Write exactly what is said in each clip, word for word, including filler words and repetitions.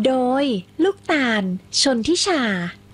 โดยลูกตาลชนทิชา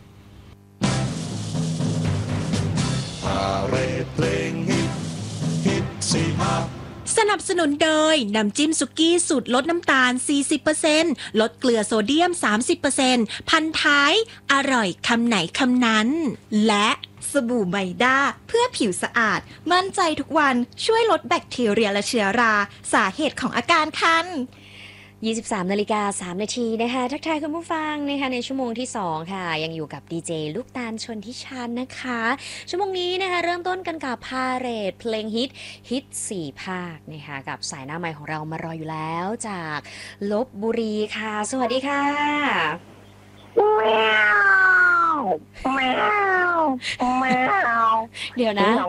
พาเรดเพลงฮิตฮิตสี่ห้าสนับสนุนโดยน้ำจิ้มสุกี้สูตรลดน้ำตาล สี่สิบเปอร์เซ็นต์ ลดเกลือโซเดียม สามสิบเปอร์เซ็นต์ พันท้ายอร่อยคำไหนคำนั้น และสบู่ไมด้าเพื่อผิวสะอาดมั่นใจทุกวันช่วยลดแบคทีเรียและเชื้อราสาเหตุของอาการคันยี่สิบสามนาฬิกาสามนาทีนะคะทักทายคุณผู้ฟังนะคะในชั่วโมงที่สองค่ะยังอยู่กับดีเจลูกตาลชนทิชานะคะชั่วโมงนี้นะคะเริ่มต้นกันกับพาเหรดเพลงฮิตฮิตสี่ภาคนะคะกับสายหน้าไมค์ของเรามารออยู่แล้วจากลพบุรีค่ะสวัสดีค่ะแมวแมวแมวเดี๋ยวนะ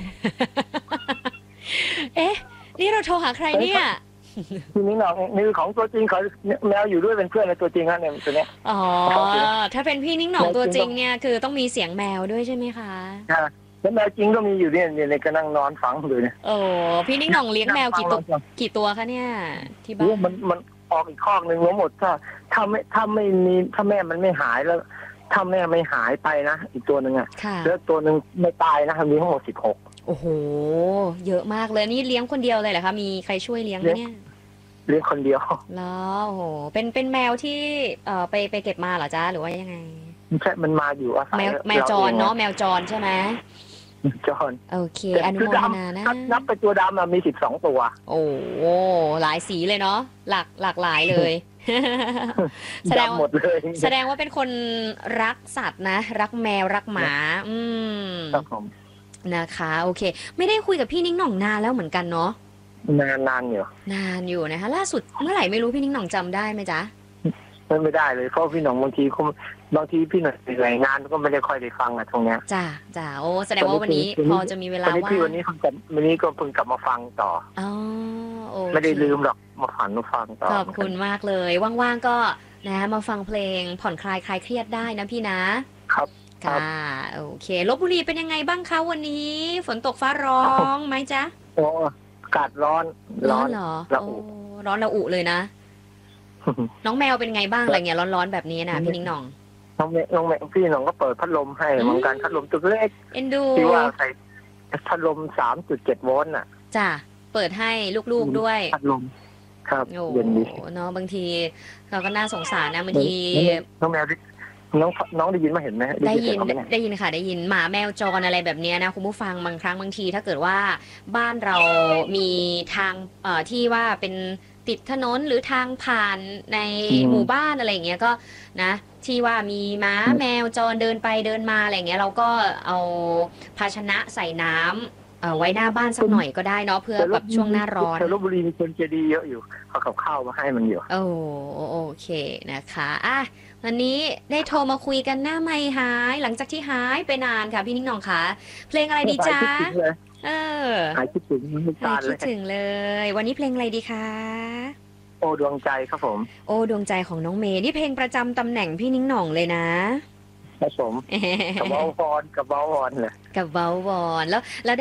เอ๊ะนี่เราโทรหาใครเนี่ยทีนี้น้องนี่ของตัวจริงเขาแมวอยู่ด้วยเป็นเพื่อนในตัวจริงฮะเนี่ยตัวเนี้ยอ๋อถ้าเป็นพี่นิ้งหน่องตัวจริงเนี่ยคือต้องมีเสียงแมวด้วยใช่ไหมคะแล้วแมวจริงก็มีอยู่เนี่ยเนี่ยก็นั่งนอนฟังอยู่เนี่ยโอ้พี่นิ้งหน่องเลี้ยงแมวกี่ตัวกี่ตัวคะเนี่ยที่บ้านมันมันออกอีกคอกหนึ่งหมดถ้าถ้าไม่ถ้าไม่มีถ้าแม่มันไม่หายแล้วถ้าแม่ไม่หายไปนะอีกตัวหนึ่งอ่ะแล้วตัวหนึ่งไม่ตายนะมีทั้งหมดสิบหกโอ้โหเยอะมากเลยนี่เลี้ยงคนเดียวเลยเหรอคะมีใครช่วยเลี้ยงไหมเนี่ยเลี้ยงคนเดียวแล้วโอ้โหเป็นเป็นแมวที่เอ่อไปไปเก็บมาเหรอจ๊ะหรือว่ายังไงไม่ใช่มันมาอยู่อาศัยแมวแมวจรเนาะแมวจรใช่ไหมจรโอเคอนุโมทนานะนับไปตัวดำมีสิบสองตัวโอ้หลายสีเลยเนาะหลากหลากหลายเลยแสดงหมดเลยแสดงว่าเป็นคนรักสัตว์นะรักแมวรักหมาอืมครับผมนะคะโอเคไม่ได้คุยกับพี่นิ้งหน่องนานแล้วเหมือนกันเนาะนานนานอยู่นานอยู่นะคะล่าสุดเมื่อไหร่ไม่รู้พี่นิ้งหน่องจำได้ไหมจ๊ะไม่ไม่ได้เลยเพราะพี่หน่องบางทีเขาบางทีพี่หน่องรายงานก็ไม่ได้ค่อยได้ฟังอะตรงเนี้ยจ้าจ้าโอ้แสดงว่าวันนี้พอจะมีเวลาว่างวันนี้เพิ่งกลับวันนี้ก็เพิ่งกลับมาฟังต่ออ๋อโอเคไม่ได้ลืมหรอกมาฝันมาฟังต่อขอบคุณมากเลยว่างๆก็นะมาฟังเพลงผ่อนคลายคลายเครียดได้นะพี่นะครับค่ะโอเคลพบุรีเป็นยังไงบ้างคะวันนี้ฝนตกฟ้าร้องไหมจ๊ะโอ้อากาศร้อนร้อนเหรอโอ้ร้อนระอุเลยนะน้องแมวเป็นไงบ้างอะไรเงี้ยร้อนๆแบบนี้นะพี่นิ้งหน่องน้องแมวน้องแมวพี่น้องก็เปิดพัดลมให้เหมือนกันพัดลมตัวเล็กเอ็นดูที่ว่าใส่พัดลม สามจุดเจ็ด โวลต์น่ะจ้ะเปิดให้ลูกๆด้วยพัดลมครับเย็นดีเนาะบางทีเราก็น่าสงสารนะบางทีน้องแมวน้องน้องได้ยินมาเห็นไหมได้ยินได้ยินค่ะได้ยินหมาแมวจรอะไรแบบนี้นะคุณผู้ฟังบางครั้งบางทีถ้าเกิดว่าบ้านเรามีทางเอ่อที่ว่าเป็นติดถนนหรือทางผ่านในหมู่บ้านอะไรอย่างเงี้ยก็นะที่ว่ามีม้าแมวจรเดินไปเดินมาอะไรเงี้ยเราก็เอาภาชนะใส่น้ำเอาไว้หน้าบ้านสักหน่อยก็ได้เนาะเพื่อแบบช่วงหน้าร้อนลพบุรีมีคนใจดีเยอะอยู่เขากับข้าวมาให้มันอยู่โอ้โอเคนะคะอ่ะวันนี้ได้โทรมาคุยกันหน้าไมค์หายหลังจากที่หายไปนานค่ะพี่นิ้งหน่องคะเพลงอะไรดีจ๊ะเออหายคิดถึงหายคิดถึงเลยวันนี้เพลงอะไรดีคะโอดวงใจครับผมโอดวงใจของน้องเมย์นี่เพลงประจำตำแหน่งพี่นิ้งหน่องเลยนะครับผมกับเบาบอลกับเบาบอลเลยกับเบาบอลแล้วแล้ว